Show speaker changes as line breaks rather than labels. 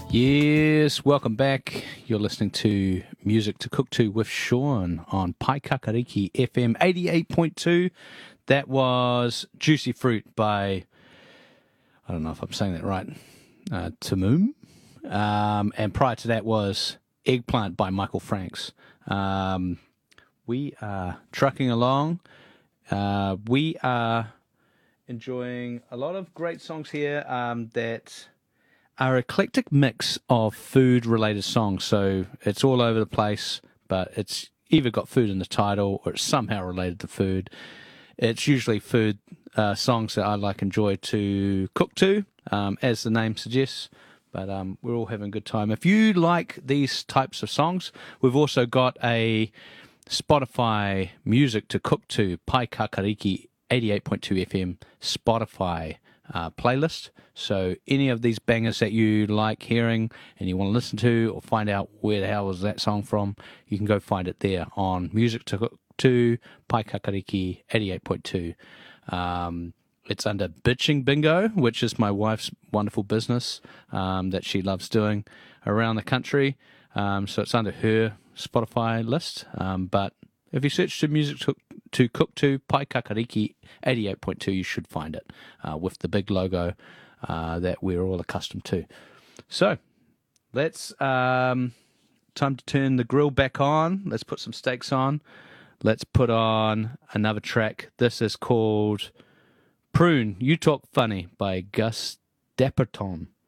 Yes, welcome back. You're listening to Music to Cook To with Sean on Paikakariki FM 88.2. That was Juicy Fruit by, I don't know if I'm saying that right, Tamum. And prior to that was Eggplant by Michael Franks. We are trucking along. We are enjoying a lot of great songs here that are eclectic mix of food-related songs. So it's all over the place, but it's either got food in the title or it's somehow related to food. It's usually food songs that I enjoy to cook to, as the name suggests. But we're all having a good time. If you like these types of songs, we've also got a Spotify music to cook to, Paikakariki 88.2 FM Spotify playlist. So any of these bangers that you like hearing and you want to listen to or find out where the hell is that song from, you can go find it there on Music to Cook to, Paikakariki 88.2. It's under Bitching Bingo, which is my wife's wonderful business that she loves doing around the country. So it's under her Spotify list. But if you search to Music to Cook to, Paikakariki 88.2, you should find it with the big logo that we're all accustomed to. So let's time to turn the grill back on. Let's put some steaks on. Let's put on another track. This is called Prune, You Talk Funny by Gus Dapperton.